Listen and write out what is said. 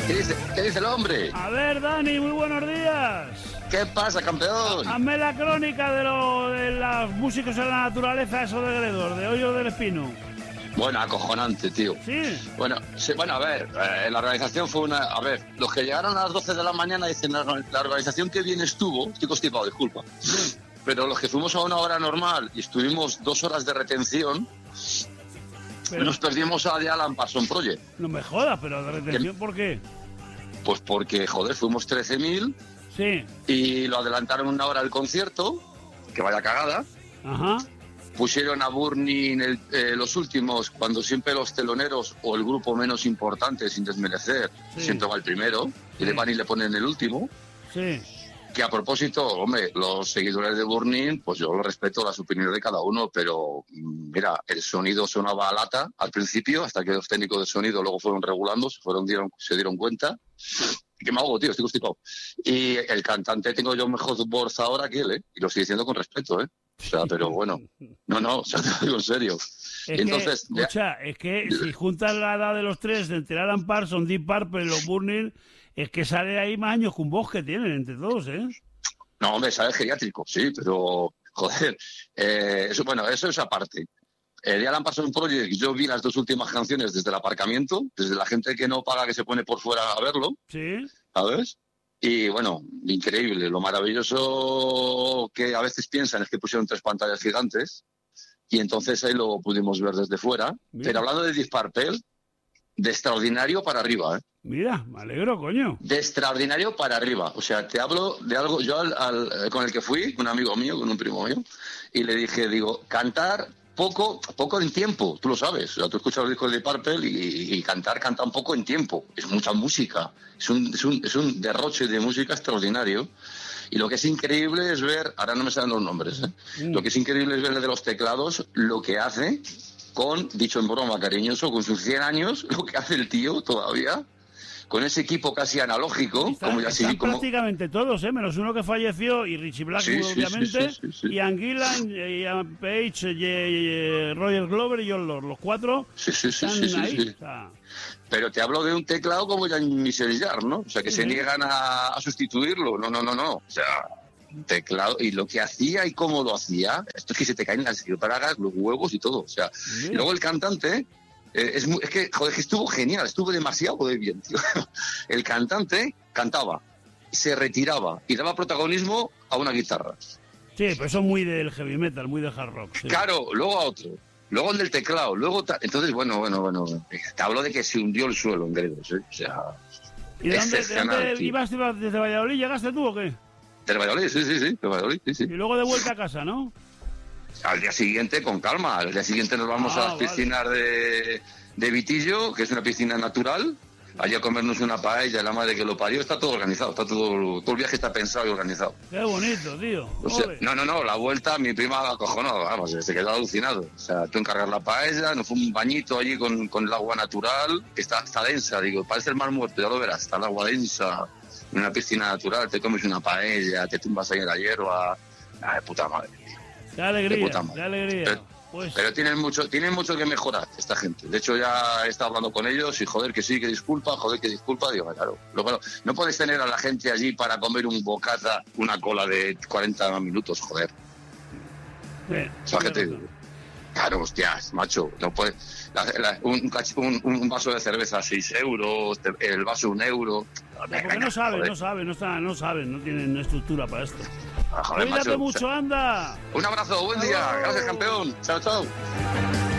¿Qué dice el hombre? A ver, Dani, muy buenos días. ¿Qué pasa, campeón? Hazme la crónica de los músicos en la naturaleza, eso de Gredor, de Hoyo del Espino. Bueno, acojonante, tío. ¿Sí? Bueno, a ver, la organización fue una... A ver, los que llegaron a las 12 de la mañana dicen, la organización que bien estuvo... Estoy constipado, disculpa. Sí. Pero los que fuimos a una hora normal y estuvimos 2 horas de retención... Pero nos perdimos a The Alan Parsons Project. No me jodas, pero de retención, ¿por qué? Pues porque, joder, fuimos 13.000... Sí. Y lo adelantaron 1 hora el concierto, que vaya cagada. Ajá. Pusieron a Burning los últimos, cuando siempre los teloneros o el grupo menos importante, sin desmerecer, siempre va el primero, y le van y le ponen el último. Sí. Que a propósito, hombre, los seguidores de Burning, pues yo lo respeto las opiniones de cada uno, pero mira, el sonido sonaba a lata al principio, hasta que los técnicos de sonido luego fueron regulando, se dieron cuenta. Que me hago, tío, estoy constipado. Y el cantante tengo yo mejor voz ahora que él, y lo estoy diciendo con respeto, O sea, pero bueno, no, o sea, te lo digo en serio. Entonces, es que si juntas la edad de los tres, de entre Alan Parsons, Deep Purple y los Burning, es que sale ahí más años que un voz que tienen entre todos, No, hombre, sale geriátrico, sí, pero, joder, eso es aparte. De Alan Parsons Project, yo vi las 2 últimas canciones desde el aparcamiento, desde la gente que no paga, que se pone por fuera a verlo. Sí. ¿Sabes? Y bueno, increíble. Lo maravilloso que a veces piensan es que pusieron 3 pantallas gigantes y entonces ahí lo pudimos ver desde fuera. Bien. Pero hablando de Deep Purple, de extraordinario para arriba, Mira, me alegro, coño. De extraordinario para arriba. O sea, te hablo de algo, yo con el que fui, un amigo mío, con un primo mío, y le dije, cantar... Poco en tiempo, tú lo sabes. O sea, tú escuchas los discos de Purple y canta un poco en tiempo. Es mucha música. Es un derroche de música extraordinario. Y lo que es increíble es ver, ahora no me salen los nombres, Lo que es increíble es ver de los teclados lo que hace con, dicho en broma cariñoso, con sus 100 años, lo que hace el tío todavía. Con ese equipo casi analógico, están prácticamente todos, menos uno que falleció, y Richie Blackwood, obviamente, sí. Y Ian Gillan, Ian Page, Roger Glover y John Lord, los 4 están ahí. Sí. O sea... Pero te hablo de un teclado como Jean-Michel Jarre, ¿no? O sea, que se niegan a sustituirlo. No. O sea, teclado, y lo que hacía y cómo lo hacía, esto es que se te caen las bragas, los huevos y todo. O sea, y luego el cantante... es que, joder, que estuvo genial, estuvo demasiado bien, tío. El cantante cantaba, se retiraba y daba protagonismo a una guitarra. Sí, pero eso es muy del heavy metal, muy del hard rock. Sí. Claro, luego a otro, luego el del teclado, entonces, bueno. Te hablo de que se hundió el suelo en Gredos, O sea, ¿y de dónde ibas desde Valladolid? ¿Llegaste tú o qué? Desde Valladolid, sí, de Valladolid, sí. Y luego de vuelta a casa, ¿no? Al día siguiente, con calma. Al día siguiente nos vamos a las piscinas de Vitillo, que es una piscina natural. Allí a comernos una paella, la madre que lo parió. Está todo organizado, todo el viaje está pensado y organizado. Qué bonito, tío. O sea, no, la vuelta, mi prima acojonó, vamos, se quedó alucinado. O sea, tú encargas la paella, nos fue un bañito allí con el agua natural, que está densa, digo, parece el mar muerto, ya lo verás, está el agua densa, en una piscina natural, te comes una paella, te tumbas ahí en la hierba. Ay, puta madre. Qué alegría. Pero tienen mucho que mejorar esta gente. De hecho, ya he estado hablando con ellos y joder, que sí, que disculpa. Digo, claro. Bueno, no puedes tener a la gente allí para comer un bocata, una cola de 40 minutos, joder. Claro, hostias, macho. No puedes. Un vaso de cerveza a 6 euros, el vaso 1 euro. Porque no saben, no tienen estructura para esto. Joder, cuídate mucho, anda. Un abrazo, buen día. Gracias, campeón. Chao.